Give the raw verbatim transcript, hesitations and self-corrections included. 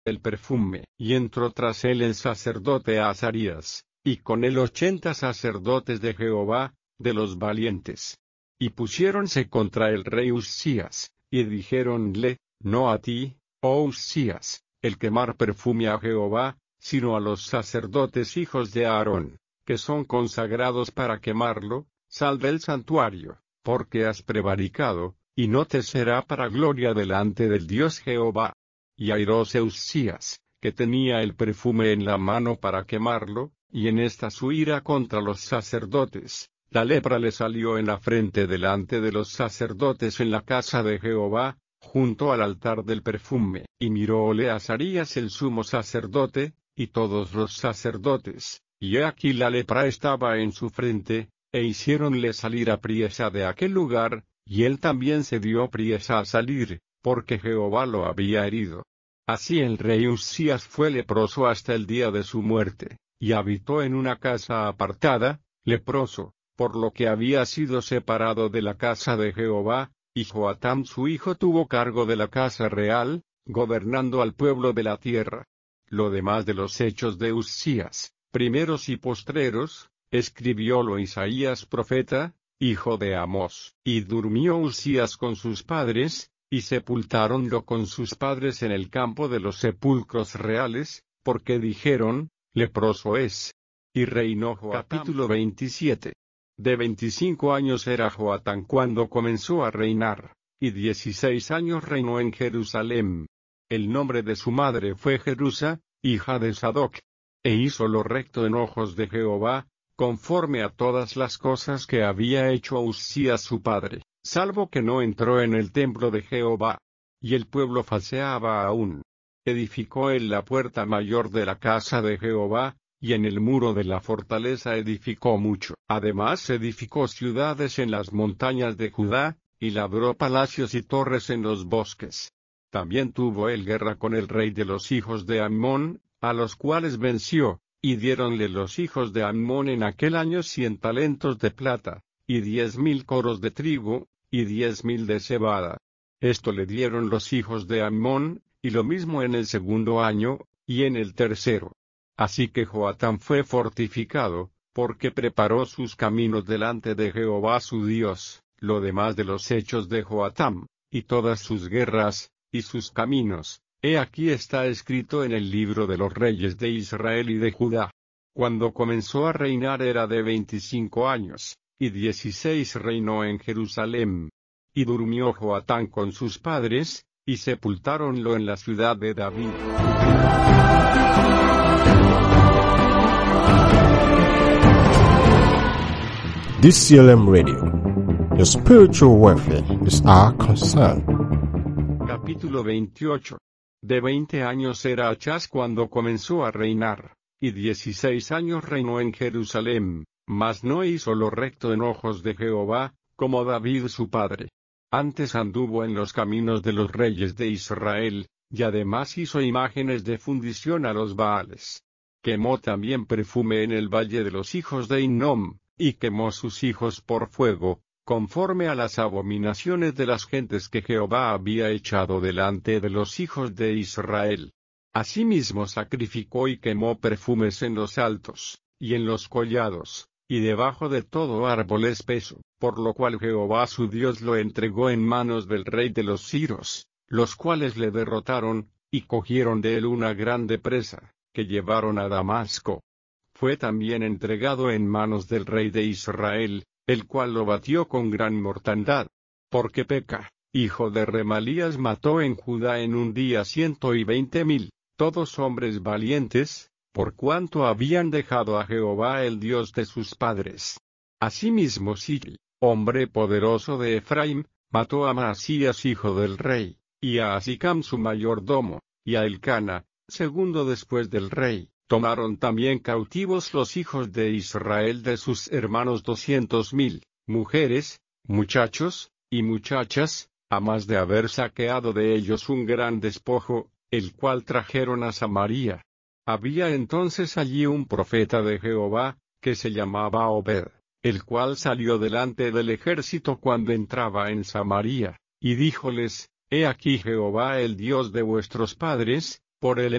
el perfume. Y entró tras él el sacerdote Azarías, y con él ochenta sacerdotes de Jehová, de los valientes. Y pusiéronse contra el rey Uzías, y dijéronle, no a ti, oh Uzías, el quemar perfume a Jehová, sino a los sacerdotes hijos de Aarón, que son consagrados para quemarlo, sal del santuario, porque has prevaricado, y no te será para gloria delante del Dios Jehová. Y airóse Uzías, que tenía el perfume en la mano para quemarlo, y en esta su ira contra los sacerdotes, la lepra le salió en la frente delante de los sacerdotes en la casa de Jehová, junto al altar del perfume. Y miróle Azarías el sumo sacerdote, y todos los sacerdotes, y he aquí la lepra estaba en su frente, e hiciéronle salir apriesa de aquel lugar, y él también se dio priesa a salir, porque Jehová lo había herido. Así el rey Uzías fue leproso hasta el día de su muerte, y habitó en una casa apartada, leproso, por lo que había sido separado de la casa de Jehová, y Joatam su hijo tuvo cargo de la casa real, gobernando al pueblo de la tierra. Lo demás de los hechos de Uzías, primeros y postreros, escribiólo Isaías profeta, hijo de Amós. Y durmió Uzías con sus padres, y sepultáronlo con sus padres en el campo de los sepulcros reales, porque dijeron, leproso es. Y reinó Joatam. Capítulo veintisiete. De veinticinco años era Joatam cuando comenzó a reinar, y dieciséis años reinó en Jerusalén. El nombre de su madre fue Jerusa, hija de Sadoc. E hizo lo recto en ojos de Jehová, conforme a todas las cosas que había hecho Uzías su padre, salvo que no entró en el templo de Jehová. Y el pueblo falseaba aún. Edificó él la puerta mayor de la casa de Jehová, y en el muro de la fortaleza edificó mucho. Además edificó ciudades en las montañas de Judá, y labró palacios y torres en los bosques. También tuvo él guerra con el rey de los hijos de Amón, a los cuales venció, y diéronle los hijos de Amón en aquel año cien talentos de plata, y diez mil coros de trigo, y diez mil de cebada. Esto le dieron los hijos de Amón, y lo mismo en el segundo año, y en el tercero. Así que Joatam fue fortificado, porque preparó sus caminos delante de Jehová su Dios. Lo demás de los hechos de Joatam, y todas sus guerras, y sus caminos, he aquí está escrito en el libro de los reyes de Israel y de Judá. Cuando comenzó a reinar era de veinticinco años, y dieciséis reinó en Jerusalén. Y durmió Joatam con sus padres, y sepultáronlo en la ciudad de David. D C L M Radio. Your spiritual welfare is our concern. Capítulo veintiocho. De veinte años era Achaz cuando comenzó a reinar, y dieciséis años reinó en Jerusalén, mas no hizo lo recto en ojos de Jehová, como David su padre. Antes anduvo en los caminos de los reyes de Israel, y además hizo imágenes de fundición a los Baales. Quemó también perfume en el valle de los hijos de Hinnom, y quemó sus hijos por fuego, conforme a las abominaciones de las gentes que Jehová había echado delante de los hijos de Israel. Asimismo sacrificó y quemó perfumes en los altos, y en los collados, y debajo de todo árbol espeso, por lo cual Jehová su Dios lo entregó en manos del rey de los siros, los cuales le derrotaron, y cogieron de él una grande presa, que llevaron a Damasco. Fue también entregado en manos del rey de Israel, el cual lo batió con gran mortandad. Porque Peca, hijo de Remalías, mató en Judá en un día ciento y veinte mil, todos hombres valientes, por cuanto habían dejado a Jehová el Dios de sus padres. Asimismo Sili, hombre poderoso de Efraim, mató a Maasías hijo del rey, y a Asicam su mayordomo, y a Elcana, segundo después del rey. Tomaron también cautivos los hijos de Israel de sus hermanos doscientos mil, mujeres, muchachos, y muchachas, a más de haber saqueado de ellos un gran despojo, el cual trajeron a Samaria. Había entonces allí un profeta de Jehová, que se llamaba Obed, el cual salió delante del ejército cuando entraba en Samaria, y díjoles, He aquí Jehová el Dios de vuestros padres, por el